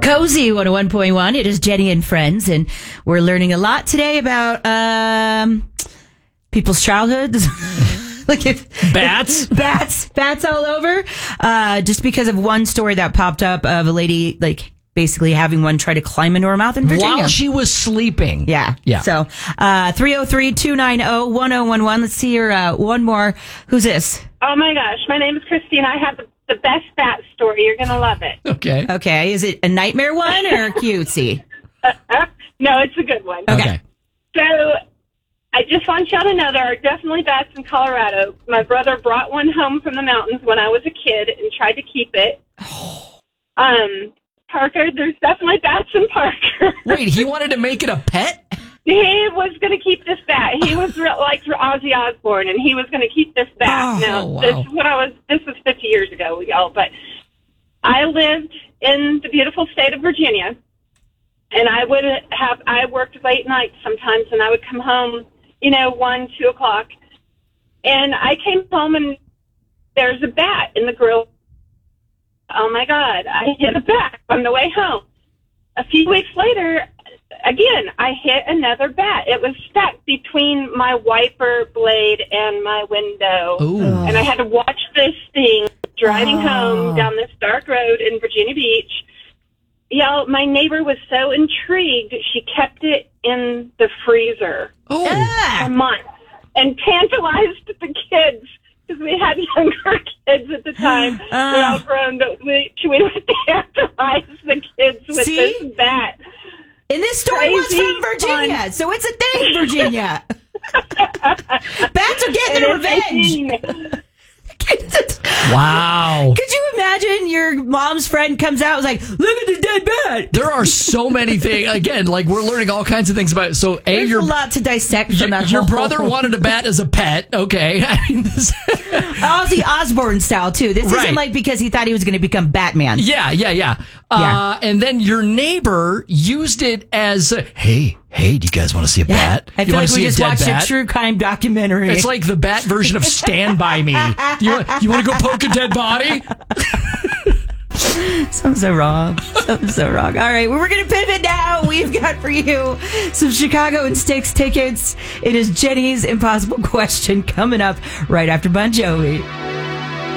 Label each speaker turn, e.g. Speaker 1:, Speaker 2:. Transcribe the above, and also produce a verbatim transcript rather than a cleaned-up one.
Speaker 1: Cozy one oh one point one. It is Jenny and Friends, and we're learning a lot today about um, people's childhoods. Like if,
Speaker 2: bats,
Speaker 1: if, bats, bats all over. Uh, just because of one story that popped up of a lady, like basically having one try to climb into her mouth in Virginia
Speaker 2: while she was sleeping.
Speaker 1: Yeah,
Speaker 2: yeah.
Speaker 1: So uh, three oh three, two nine oh, one oh one one. Let's see here. Uh, one more. Who's this?
Speaker 3: Oh my gosh, my name is Christine. I have the, the best bat story. You're gonna love it.
Speaker 2: Okay.
Speaker 1: Okay. Is it a nightmare one or cutesy?
Speaker 3: Uh, uh, no, it's a good one.
Speaker 2: Okay.
Speaker 3: So I just want y'all to know there are definitely bats in Colorado. My brother brought one home from the mountains when I was a kid and tried to keep it. Um, Parker, there's definitely bats in Parker.
Speaker 2: Wait, he wanted to make it a pet?
Speaker 3: He was going to keep this bat. He was re- like Ozzy Osbourne, and he was going to keep this bat.
Speaker 2: Oh,
Speaker 3: now,
Speaker 2: wow.
Speaker 3: this is when I was. This was fifty years ago, y'all. But I lived in the beautiful state of Virginia, and I would have. I worked late nights sometimes, and I would come home, you know, one, two o'clock, and I came home and there's a bat in the grill. Oh my God! I hit a bat on the way home. A few weeks later, again, I hit another bat. It was stuck between my wiper blade and my window.
Speaker 2: Ooh.
Speaker 3: And I had to watch this thing driving
Speaker 1: Oh.
Speaker 3: home down this dark road in Virginia Beach. Y'all, my neighbor was so intrigued, she kept it in the freezer
Speaker 2: Oh.
Speaker 3: for
Speaker 1: Ah!
Speaker 3: months and tantalized the kids. Because we had younger kids at the time.
Speaker 1: Uh.
Speaker 3: They're all grown, but we, we would tantalize the kids with
Speaker 1: See?
Speaker 3: this bat.
Speaker 1: And this story was
Speaker 3: Crazy
Speaker 1: from Virginia,
Speaker 3: fun.
Speaker 1: so it's a thing, Virginia. Bats are getting their revenge.
Speaker 3: revenge.
Speaker 2: Wow.
Speaker 1: Could you imagine your mom's friend comes out and is like, look at the dead bat?
Speaker 2: There are so many things. Again, like we're learning all kinds of things about it. So, A,
Speaker 1: There's
Speaker 2: your,
Speaker 1: a lot to dissect from that
Speaker 2: your
Speaker 1: whole-
Speaker 2: brother wanted a bat as a pet. Okay. I mean, this,
Speaker 1: Ozzy Osbourne style, too. This
Speaker 2: Right.
Speaker 1: isn't like because he thought he was going to become Batman.
Speaker 2: yeah, yeah, yeah.
Speaker 1: Yeah.
Speaker 2: Uh, and then your neighbor used it as, a, hey, hey, do you guys want to see a bat?
Speaker 1: I
Speaker 2: you
Speaker 1: feel
Speaker 2: want
Speaker 1: like
Speaker 2: to
Speaker 1: we
Speaker 2: see
Speaker 1: just
Speaker 2: a dead
Speaker 1: watched
Speaker 2: bat?
Speaker 1: a true crime documentary.
Speaker 2: It's like the bat version of Stand By Me. You want, you want to go poke a dead body?
Speaker 1: Something's so wrong. Something's so wrong. All right, well, we're going to pivot now. We've got for you some Chicago and Styx tickets. It is Jenny's Impossible Question coming up right after Bon Jovi.